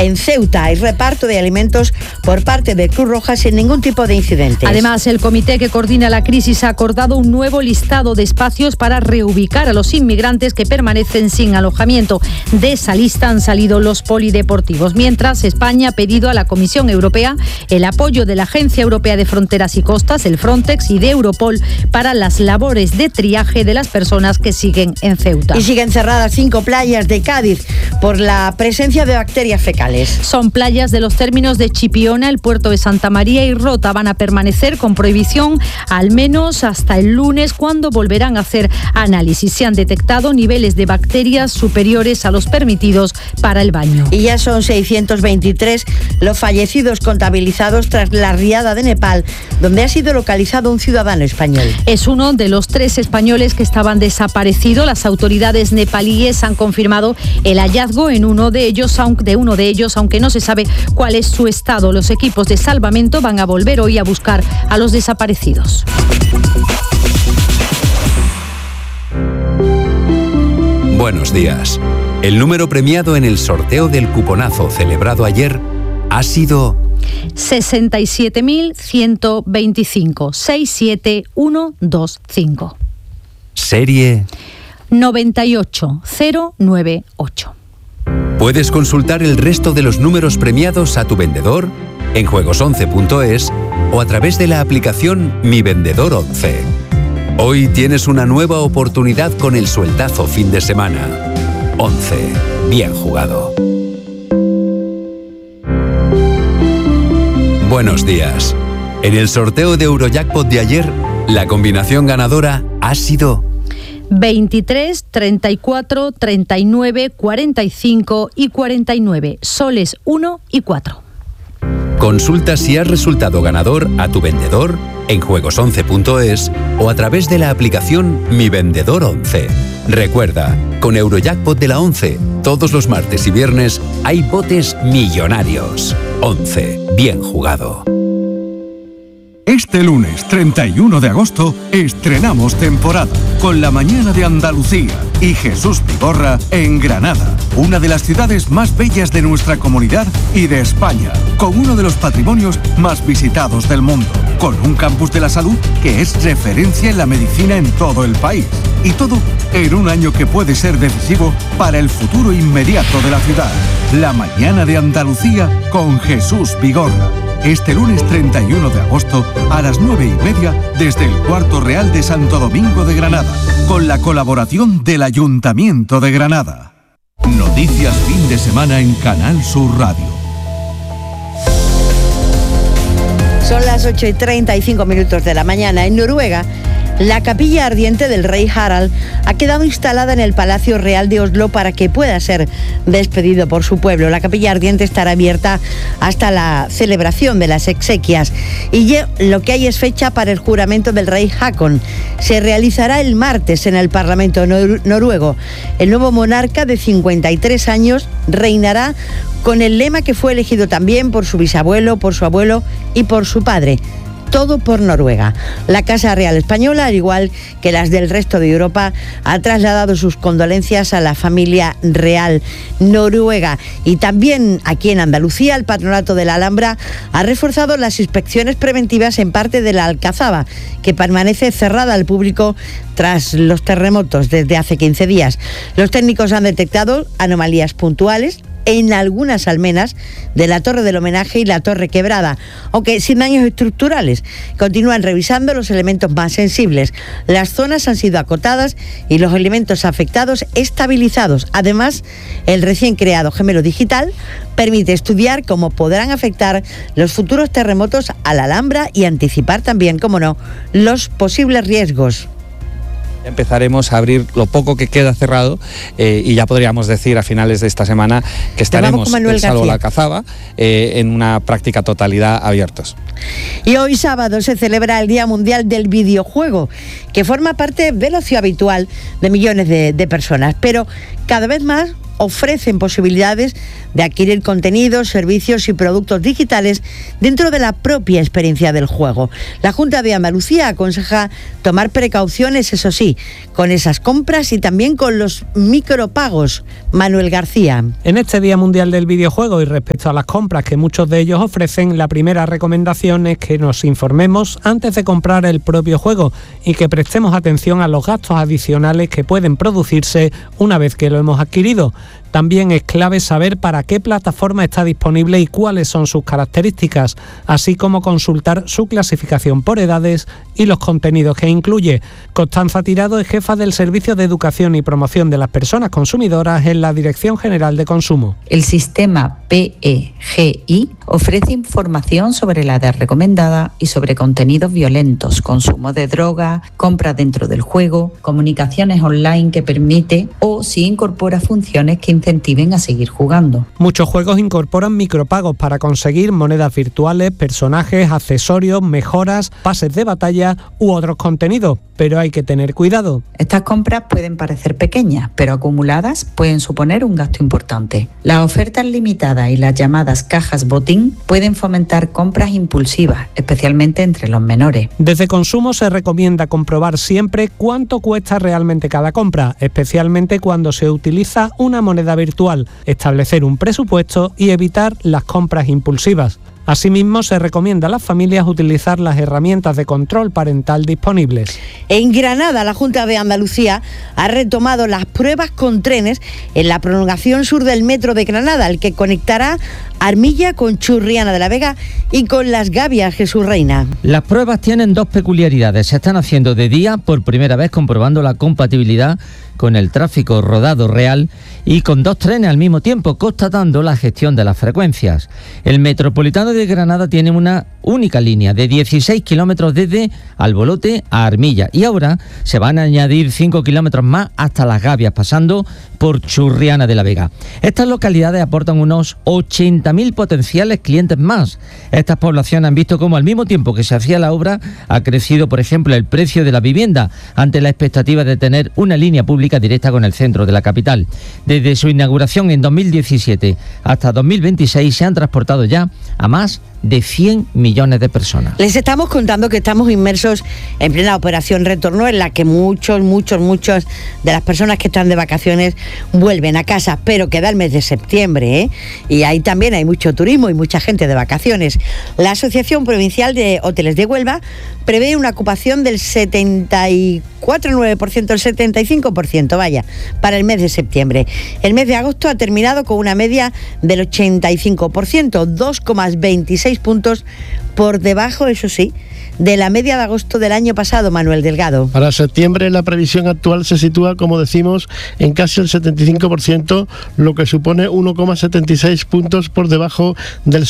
en Ceuta. Hay reparto de alimentos por parte de Cruz Roja sin ningún tipo de incidentes. Además, el comité que coordina la crisis ha acordado un nuevo listado de espacios para reubicar a los inmigrantes que permanecen sin alojamiento. De esa lista han salido los polideportivos. Mientras, España ha pedido a la Comisión Europea el apoyo de la Agencia Europea de Fronteras y Costas, el Frontex, y de Europol para las labores de triaje de las personas que siguen en Ceuta. Y siguen cerradas 5 playas de Cádiz por la presencia de bacterias fecales. Son playas de los términos de Chipiona, el puerto de Santa María y Rota. Van a permanecer con prohibición al menos hasta el lunes, cuando volverán a hacer análisis. Se han detectado niveles de bacterias superiores a los permitidos para el baño. Y ya son 623 los fallecidos contabilizados tras la riada de Nepal, donde ha sido localizado un ciudadano español. Es uno de los 3 españoles que estaban desaparecidos. Las autoridades nepalíes han confirmado el hallazgo de uno de ellos, aunque no se sabe cuál es su estado. Los equipos de salvamento van a volver hoy a buscar a los desaparecidos. Buenos días. El número premiado en el sorteo del cuponazo celebrado ayer ha sido 67.125, 67125. Serie 98098. Puedes consultar el resto de los números premiados a tu vendedor en juegos11.es o a través de la aplicación Mi Vendedor 11. Hoy tienes una nueva oportunidad con el sueldazo fin de semana. 11. Bien jugado. Buenos días. En el sorteo de Eurojackpot de ayer, la combinación ganadora ha sido 23, 34, 39, 45 y 49. Soles 1 y 4. Consulta si has resultado ganador a tu vendedor en juegos11.es o a través de la aplicación Mi Vendedor 11. Recuerda, con Eurojackpot de la 11, todos los martes y viernes hay botes millonarios. 11. Bien jugado. Este lunes 31 de agosto estrenamos temporada con La Mañana de Andalucía y Jesús Vigorra en Granada, una de las ciudades más bellas de nuestra comunidad y de España, con uno de los patrimonios más visitados del mundo, con un campus de la salud que es referencia en la medicina en todo el país. Y todo en un año que puede ser decisivo para el futuro inmediato de la ciudad. La Mañana de Andalucía con Jesús Vigorra. Este lunes 31 de agosto a las 9:30 desde el Cuarto Real de Santo Domingo de Granada, con la colaboración del Ayuntamiento de Granada. Noticias fin de semana en Canal Sur Radio. Son las 8:35 de la mañana. En Noruega, la capilla ardiente del rey Harald ha quedado instalada en el Palacio Real de Oslo para que pueda ser despedido por su pueblo. La capilla ardiente estará abierta hasta la celebración de las exequias y lo que hay es fecha para el juramento del rey Haakon. Se realizará el martes en el Parlamento noruego. El nuevo monarca de 53 años reinará con el lema que fue elegido también por su bisabuelo, por su abuelo y por su padre. Todo por Noruega. La Casa Real Española, al igual que las del resto de Europa, ha trasladado sus condolencias a la familia real noruega. Y también aquí en Andalucía, el Patronato de la Alhambra ha reforzado las inspecciones preventivas en parte de la Alcazaba, que permanece cerrada al público tras los terremotos desde hace 15 días. Los técnicos han detectado anomalías puntuales en algunas almenas de la Torre del Homenaje y la Torre Quebrada, aunque sin daños estructurales. Continúan revisando los elementos más sensibles. Las zonas han sido acotadas y los elementos afectados estabilizados. Además, el recién creado gemelo digital permite estudiar cómo podrán afectar los futuros terremotos a la Alhambra y anticipar también, como no, los posibles riesgos. Empezaremos a abrir lo poco que queda cerrado y ya podríamos decir a finales de esta semana que estaremos el Salvo la Alcazaba en una práctica totalidad abiertos. Y hoy sábado se celebra el Día Mundial del Videojuego, que forma parte del ocio habitual de millones de personas, pero cada vez más ofrecen posibilidades de adquirir contenidos, servicios y productos digitales dentro de la propia experiencia del juego. La Junta de Andalucía aconseja tomar precauciones, eso sí, con esas compras y también con los micropagos. Manuel García. En este Día Mundial del Videojuego y respecto a las compras que muchos de ellos ofrecen, la primera recomendación es que nos informemos antes de comprar el propio juego y que prestemos atención a los gastos adicionales que pueden producirse una vez que lo hemos adquirido. También es clave saber para qué plataforma está disponible y cuáles son sus características, así como consultar su clasificación por edades y los contenidos que incluye. Constanza Tirado es jefa del Servicio de Educación y Promoción de las Personas Consumidoras en la Dirección General de Consumo. El sistema PEGI ofrece información sobre la edad recomendada y sobre contenidos violentos, consumo de drogas, compras dentro del juego, comunicaciones online que permite o si incorpora funciones que incentiven a seguir jugando. Muchos juegos incorporan micropagos para conseguir monedas virtuales, personajes, accesorios, mejoras, pases de batalla u otros contenidos, pero hay que tener cuidado. Estas compras pueden parecer pequeñas, pero acumuladas pueden suponer un gasto importante. Las ofertas limitadas y las llamadas cajas botín pueden fomentar compras impulsivas, especialmente entre los menores. Desde Consumo se recomienda comprobar siempre cuánto cuesta realmente cada compra, especialmente cuando se utiliza una moneda virtual, establecer un presupuesto y evitar las compras impulsivas. Asimismo, se recomienda a las familias utilizar las herramientas de control parental disponibles. En Granada, la Junta de Andalucía ha retomado las pruebas con trenes en la prolongación sur del metro de Granada, el que conectará Armilla con Churriana de la Vega y con Las Gavias, Jesús Reina. Las pruebas tienen dos peculiaridades. Se están haciendo de día, por primera vez comprobando la compatibilidad con el tráfico rodado real y con dos trenes al mismo tiempo, constatando la gestión de las frecuencias. El Metropolitano de Granada tiene una única línea de 16 kilómetros desde Albolote a Armilla y ahora se van a añadir 5 kilómetros más hasta Las Gavias, pasando por Churriana de la Vega. Estas localidades aportan unos 80.000 potenciales clientes más. Estas poblaciones han visto cómo al mismo tiempo que se hacía la obra ha crecido, por ejemplo, el precio de la vivienda ante la expectativa de tener una línea pública directa con el centro de la capital. Desde su inauguración en 2017 hasta 2026 se han transportado ya a más de 100 millones de personas. Les estamos contando que estamos inmersos en plena operación retorno, en la que muchos de las personas que están de vacaciones vuelven a casa, pero queda el mes de septiembre, y ahí también hay mucho turismo y mucha gente de vacaciones. La Asociación Provincial de Hoteles de Huelva prevé una ocupación del 74,9%, el 75%, para el mes de septiembre. El mes de agosto ha terminado con una media del 85%, 2,26 puntos por debajo, eso sí, de la media de agosto del año pasado. Manuel Delgado. Para septiembre la previsión actual se sitúa, como decimos, en casi el 75%, lo que supone 1,76 puntos por debajo del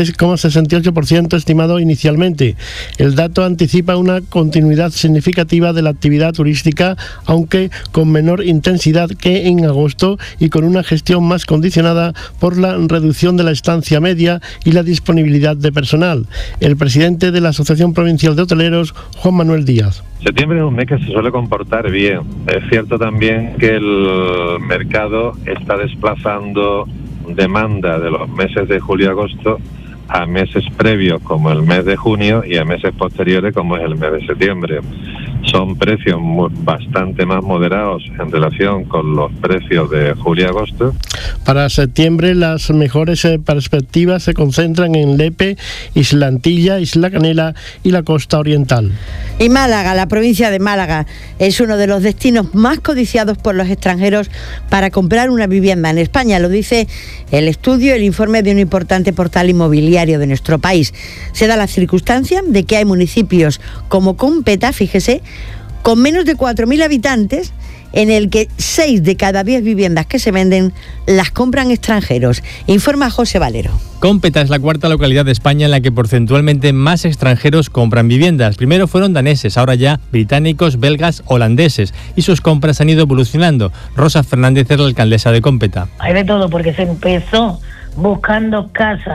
76,68% estimado inicialmente. El dato anticipa una continuidad significativa de la actividad turística, aunque con menor intensidad que en agosto y con una gestión más condicionada por la reducción de la estancia media y la disponibilidad de personal. El presidente de la Asociación Provincial de Hoteleros, Juan Manuel Díaz. Septiembre es un mes que se suele comportar bien. Es cierto también que el mercado está desplazando demanda de los meses de julio y agosto a meses previos como el mes de junio y a meses posteriores como es el mes de septiembre. Son precios bastante más moderados en relación con los precios de julio y agosto. Para septiembre las mejores perspectivas se concentran en Lepe, Isla Antilla, Isla Canela y la costa oriental. Y Málaga, la provincia de Málaga, es uno de los destinos más codiciados por los extranjeros para comprar una vivienda en España. Lo dice el estudio, el informe de un importante portal inmobiliario de nuestro país. Se da la circunstancia de que hay municipios como Competa, fíjese, con menos de 4.000 habitantes, en el que 6 de cada 10 viviendas que se venden las compran extranjeros. Informa José Valero. Competa es la cuarta localidad de España en la que porcentualmente más extranjeros compran viviendas. Primero fueron daneses, ahora ya británicos, belgas, holandeses, y sus compras han ido evolucionando. Rosa Fernández es la alcaldesa de Competa. Hay de todo, porque se empezó buscando casas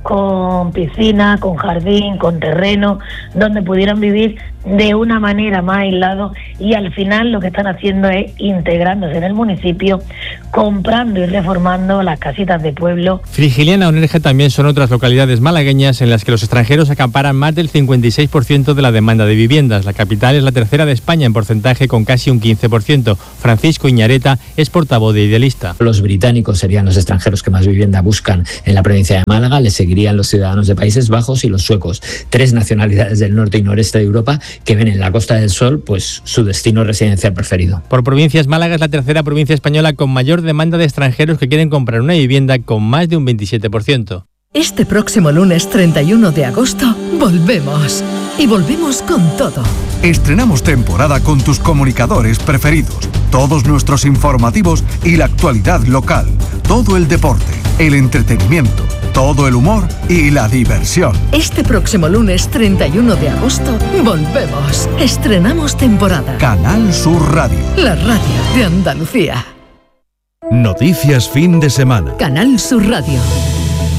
con piscina, con jardín, con terreno, donde pudieran vivir de una manera más aislado, y al final lo que están haciendo es integrándose en el municipio, comprando y reformando las casitas de pueblo. Frigiliana o Nerja también son otras localidades malagueñas en las que los extranjeros acaparan más del 56% de la demanda de viviendas. La capital es la tercera de España en porcentaje, con casi un 15%. Francisco Iñareta es portavoz de Idealista. Los británicos serían los extranjeros que más vivienda buscan en la provincia de Málaga, les seguirían los ciudadanos de Países Bajos y los suecos, 3 nacionalidades del norte y noreste de Europa que ven en la Costa del Sol pues su destino residencial preferido. Por provincias, Málaga es la tercera provincia española con mayor demanda de extranjeros que quieren comprar una vivienda, con más de un 27%. Este próximo lunes 31 de agosto volvemos. Y volvemos con todo. Estrenamos temporada con tus comunicadores preferidos, todos nuestros informativos y la actualidad local, todo el deporte, el entretenimiento, todo el humor y la diversión. Este próximo lunes 31 de agosto volvemos. Estrenamos temporada. Canal Sur Radio. La radio de Andalucía. Noticias fin de semana. Canal Sur Radio.